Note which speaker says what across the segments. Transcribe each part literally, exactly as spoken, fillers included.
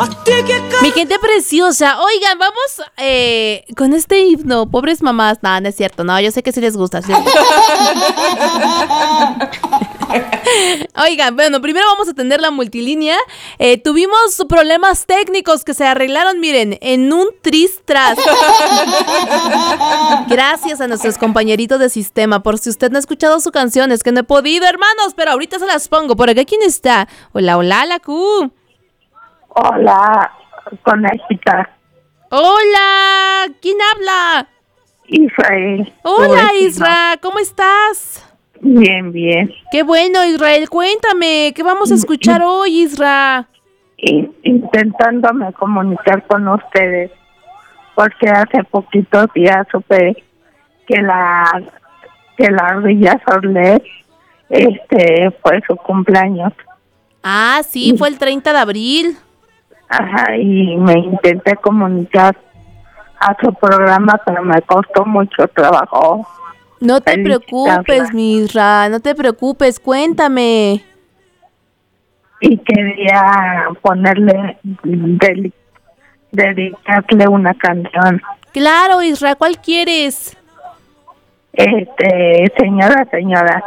Speaker 1: Mi gente preciosa, oigan, vamos eh, con este himno, pobres mamás. No, no es cierto, no, yo sé que sí les gusta, ¿sí? Oigan, bueno, primero vamos a atender la multilínea. eh, Tuvimos problemas técnicos que se arreglaron, miren, en un tris-tras. Gracias a nuestros compañeritos de sistema. Por si usted no ha escuchado su canción, es que no he podido, hermanos, pero ahorita se las pongo. Por acá, ¿quién está? Hola, hola, la Q.
Speaker 2: Hola, conejita.
Speaker 1: Hola, ¿quién habla?
Speaker 2: Israel.
Speaker 1: Hola, Isra, ¿cómo estás?
Speaker 2: Bien, bien.
Speaker 1: Qué bueno, Israel, cuéntame, ¿qué vamos a escuchar hoy, Isra?
Speaker 2: Y, intentándome comunicar con ustedes, porque hace poquitos días supe que la que la Villa Sorlet este fue su cumpleaños.
Speaker 1: Ah, sí, fue el treinta de abril.
Speaker 2: Ajá, y me intenté comunicar a su programa, pero me costó mucho trabajo.
Speaker 1: No te preocupes, mi Isra, no te preocupes, cuéntame.
Speaker 2: Y quería ponerle, del, dedicarle una canción.
Speaker 1: Claro, Isra, ¿cuál quieres?
Speaker 2: Este, señora, señora.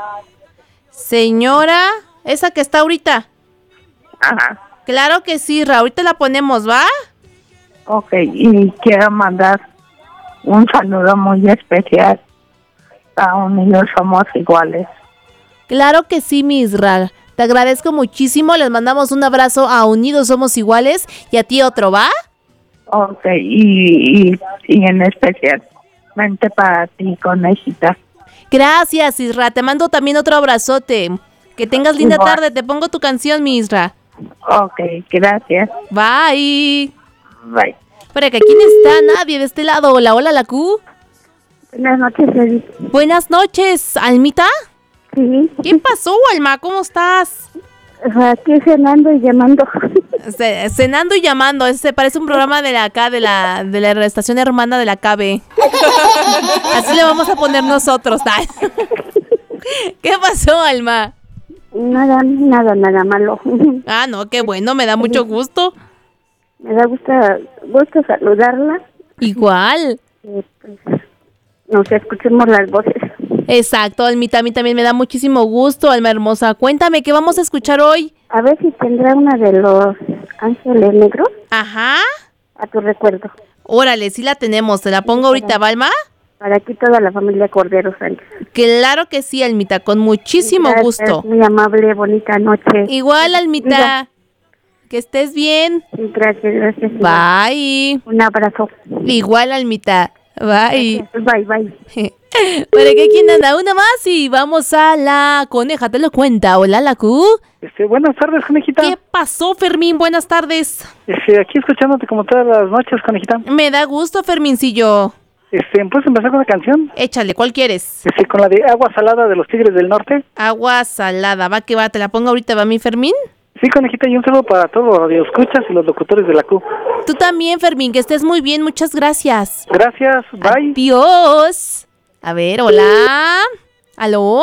Speaker 1: Señora, esa que está ahorita.
Speaker 2: Ajá.
Speaker 1: Claro que sí, Isra, ahorita la ponemos, ¿va?
Speaker 2: Ok, y quiero mandar un saludo muy especial a Unidos Somos Iguales.
Speaker 1: Claro que sí, mi Isra. Te agradezco muchísimo. Les mandamos un abrazo a Unidos Somos Iguales y a ti otro, ¿va?
Speaker 2: Ok, y, y, y en especialmente para ti, conejita.
Speaker 1: Gracias, Isra. Te mando también otro abrazote. Que tengas linda
Speaker 2: Igual.
Speaker 1: tarde. Te pongo tu canción, mi Isra.
Speaker 2: Ok, gracias.
Speaker 1: Bye.
Speaker 2: Bye.
Speaker 1: Para que ¿quién está? Nadie de este lado. Hola, hola, la Q.
Speaker 2: Buenas noches, Edith.
Speaker 1: Buenas noches, Almita.
Speaker 2: Sí.
Speaker 1: ¿Qué pasó, Alma? ¿Cómo estás?
Speaker 2: Aquí cenando y llamando.
Speaker 1: Ce- cenando y llamando. Ese parece un programa de la acá, de la, de la estación hermana de la K B. Así le vamos a poner nosotros. Ay. ¿Qué pasó, Alma?
Speaker 2: Nada, nada, nada malo.
Speaker 1: Ah, no, qué bueno, me da mucho gusto.
Speaker 2: Me da gusto, gusto saludarla.
Speaker 1: Igual.
Speaker 2: Eh, pues, nos escuchemos las voces.
Speaker 1: Exacto, Almita, a mí también me da muchísimo gusto, Alma hermosa. Cuéntame, ¿qué vamos a escuchar hoy?
Speaker 2: A ver si tendrá una de los Ángeles Negros
Speaker 1: Ajá.
Speaker 2: a tu recuerdo.
Speaker 1: Órale, sí la tenemos. ¿Te la pongo ahorita, ¿va, Alma?
Speaker 2: Para aquí toda la familia Cordero Sánchez.
Speaker 1: Claro que sí, Almita, con muchísimo
Speaker 2: Gracias,
Speaker 1: gusto.
Speaker 2: muy amable, bonita noche.
Speaker 1: Igual, Almita. Que estés bien.
Speaker 2: Sí, gracias, gracias.
Speaker 1: Bye.
Speaker 2: Un abrazo.
Speaker 1: Igual, Almita. Bye.
Speaker 2: Gracias, bye, bye.
Speaker 1: ¿Para qué quién anda? Una más y vamos a la coneja, te lo cuenta. Hola, la Q.
Speaker 3: Este, buenas tardes, conejita.
Speaker 1: ¿Qué pasó, Fermín? Buenas tardes.
Speaker 3: Este, aquí escuchándote como todas las noches, conejita.
Speaker 1: Me da gusto, Fermincillo.
Speaker 3: Este, ¿puedes empezar con la canción?
Speaker 1: Échale, ¿cuál quieres?
Speaker 3: Este, con la de Agua Salada de los Tigres del Norte.
Speaker 1: Agua salada, va que va, te la pongo ahorita, ¿va mi Fermín?
Speaker 3: Sí, conejita, y un saludo para todos los radioescuchas y los locutores de la Q.
Speaker 1: Tú también, Fermín, que estés muy bien, muchas gracias.
Speaker 3: Gracias, bye.
Speaker 1: Adiós. A ver, hola. ¿Aló?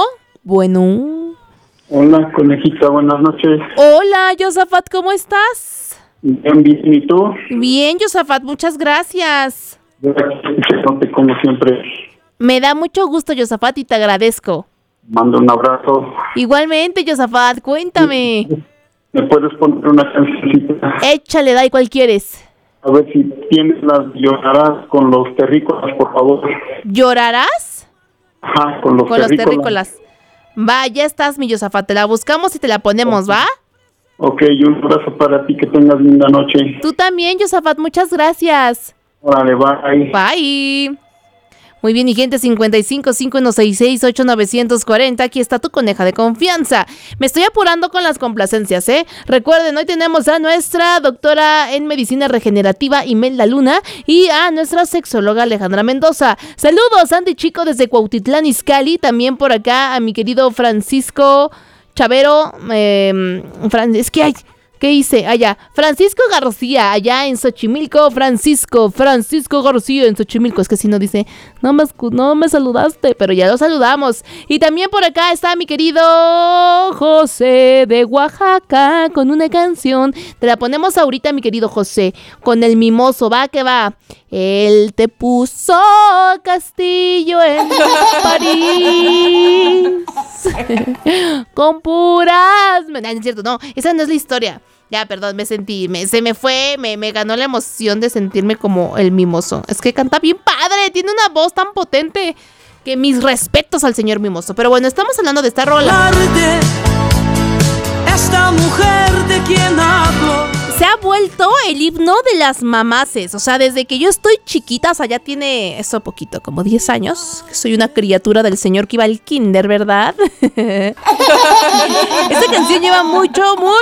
Speaker 1: Bueno.
Speaker 4: Hola, conejita, buenas noches.
Speaker 1: Hola, Josafat, ¿cómo estás?
Speaker 4: Bien, bien, ¿y tú?
Speaker 1: Bien, Josafat, muchas gracias.
Speaker 4: Yo aquí escuchándote como siempre.
Speaker 1: Me da mucho gusto, Josafat, y te agradezco.
Speaker 4: Mando un abrazo.
Speaker 1: Igualmente, Josafat, cuéntame.
Speaker 4: ¿Me puedes poner una cancioncita?
Speaker 1: Échale, da, ¿y cuál quieres?
Speaker 4: A ver si tienes las llorarás con los terrícolas, por favor.
Speaker 1: ¿Llorarás?
Speaker 4: Ajá, con los
Speaker 1: Con los
Speaker 4: terrícolas.
Speaker 1: terrícolas. Va, ya estás, mi Josafat, te la buscamos y te la ponemos, ¿va?
Speaker 4: Ok, un abrazo para ti, que tengas linda noche.
Speaker 1: Tú también, Josafat, muchas gracias.
Speaker 4: Órale, bye.
Speaker 1: Bye. Muy bien, y gente, cincuenta y cinco, cinco uno seis seis, ocho nueve cuatro cero, aquí está tu coneja de confianza. Me estoy apurando con las complacencias, ¿eh? Recuerden, hoy tenemos a nuestra doctora en medicina regenerativa, Imelda Luna, y a nuestra sexóloga Alejandra Mendoza. Saludos, Andy Chico, desde Cuautitlán, Izcalli, también por acá a mi querido Francisco Chavero. Eh, Fran- es que hay... ¿Qué hice? Allá, Francisco García, allá en Xochimilco, Francisco, Francisco García en Xochimilco. Es que si no dice, no me, no me saludaste, pero ya lo saludamos. Y también por acá está mi querido José de Oaxaca con una canción. Te la ponemos ahorita, mi querido José, con el mimoso, va que va. Él te puso castillo en París con puras... No, no es cierto, no, esa no es la historia. Ya, perdón, me sentí, me, se me fue, me, me ganó la emoción de sentirme como el mimoso. Es que canta bien padre, tiene una voz tan potente que mis respetos al señor mimoso. Pero bueno, estamos hablando de esta rola.
Speaker 5: Esta mujer de quien hablo
Speaker 1: se ha vuelto el himno de las mamaces. O sea, desde que yo estoy chiquita, o sea, ya tiene eso poquito, como diez años. Soy una criatura del señor que iba al kinder, ¿verdad? Esta canción lleva mucho, mucho